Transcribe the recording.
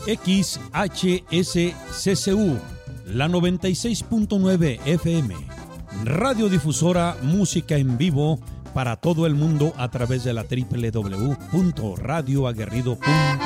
XHSCCU, la 96.9 FM, radiodifusora música en vivo para todo el mundo a través de la www.radioaguerrido.com.